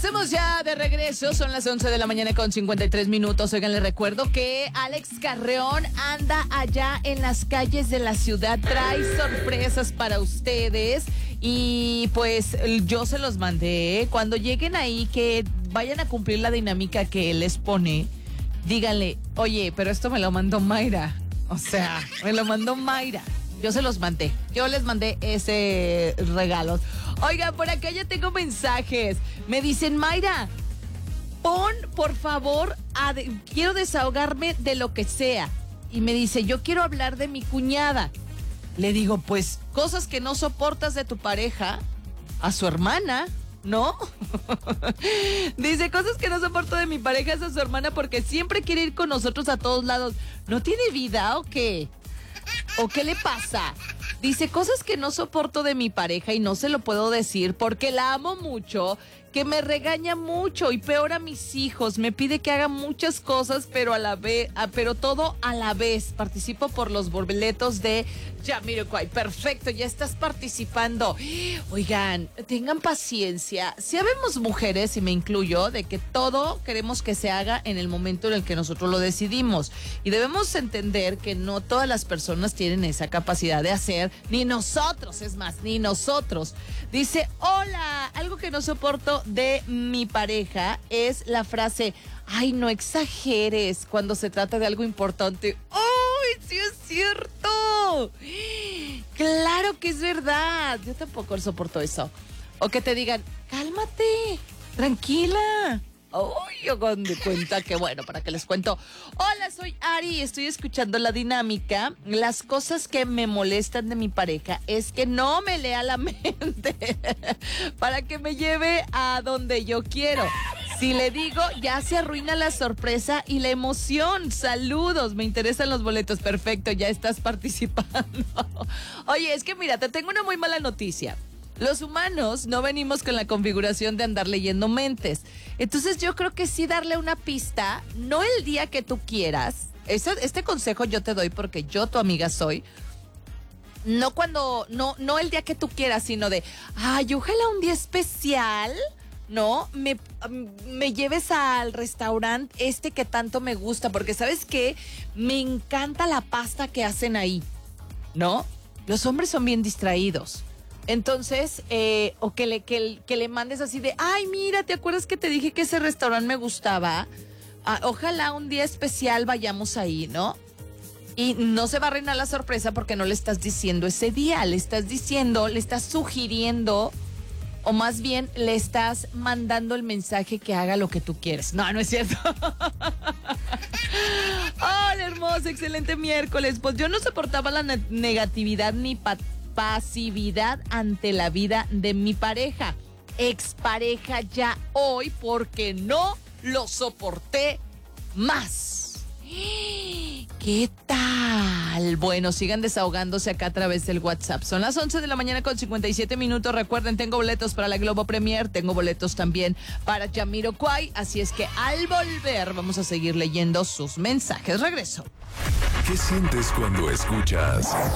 Estamos ya de regreso, son las 11 de la mañana con 53 minutos. Oigan, les recuerdo que Alex Carreón anda allá en las calles de la ciudad, trae sorpresas para ustedes y pues yo se los mandé. Cuando lleguen ahí, que vayan a cumplir la dinámica que él les pone, díganle, oye, pero esto me lo mandó Mayra, o sea, me lo mandó Mayra. Yo se los mandé, yo les mandé ese regalo. Oigan, por acá ya tengo mensajes. Me dicen, Mayra, pon, por favor, quiero desahogarme de lo que sea. Y me dice, yo quiero hablar de mi cuñada. Le digo, pues, cosas que no soportas de tu pareja, a su hermana, ¿no? Dice, cosas que no soporto de mi pareja es a su hermana porque siempre quiere ir con nosotros a todos lados. ¿No tiene vida o qué? ¿O qué le pasa? Dice, cosas que no soporto de mi pareja y no se lo puedo decir porque la amo mucho, que me regaña mucho y peor a mis hijos, me pide que haga muchas cosas, pero a la vez, pero todo a la vez. Participo por los boletos de Jamiroquai. Perfecto, ya estás participando. Oigan, tengan paciencia. Si habemos mujeres, y me incluyo, de que todo queremos que se haga en el momento en el que nosotros lo decidimos. Y debemos entender que no todas las personas tienen esa capacidad de hacer, ni nosotros, es más, ni nosotros. Dice, hola, algo que no soporto de mi pareja es la frase, ay, no exageres cuando se trata de algo importante. ¡Ay, sí es cierto! Claro que es verdad. Yo tampoco soporto eso. O que te digan, cálmate, tranquila. Uy, yo con de cuenta que bueno, para que les cuento. Hola, soy Ari, estoy escuchando la dinámica. Las cosas que me molestan de mi pareja es que no me lea la mente para que me lleve a donde yo quiero. Si le digo, ya se arruina la sorpresa y la emoción. Saludos, me interesan los boletos. Perfecto, ya estás participando. Oye, es que mira, te tengo una muy mala noticia. Los humanos no venimos con la configuración de andar leyendo mentes. Entonces yo creo que sí darle una pista, no el día que tú quieras. Este consejo yo te doy porque yo tu amiga soy. No el día que tú quieras, sino de, ay, ojalá un día especial, ¿no? Me lleves al restaurante que tanto me gusta, porque ¿sabes qué? Me encanta la pasta que hacen ahí, ¿no? Los hombres son bien distraídos. Entonces, o que le mandes así de, ay, mira, ¿te acuerdas que te dije que ese restaurante me gustaba? Ojalá un día especial vayamos ahí, ¿no? Y no se va a arruinar la sorpresa porque no le estás diciendo ese día, le estás sugiriendo, o más bien le estás mandando el mensaje que haga lo que tú quieres. No, no es cierto. Hola, hermoso, excelente miércoles. Pues yo no soportaba la negatividad ni pasividad ante la vida de mi pareja, expareja ya hoy, porque no lo soporté más. ¿Qué tal? Bueno, sigan desahogándose acá a través del WhatsApp. Son las 11 de la mañana con 57 minutos. Recuerden, tengo boletos para la Globo Premier, tengo boletos también para Jamiroquai, así es que al volver vamos a seguir leyendo sus mensajes. Regreso. ¿Qué sientes cuando escuchas